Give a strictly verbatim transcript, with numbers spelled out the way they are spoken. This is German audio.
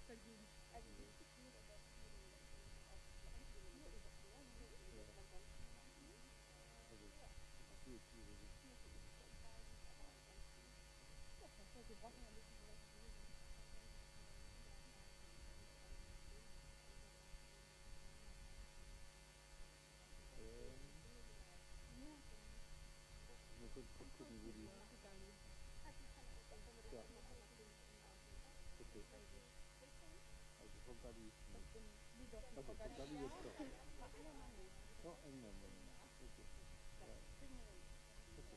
Mal kurz gucken, wo die... Ja. Okay. Also von Gabi. Also von Gabi jetzt doch. Oh, England.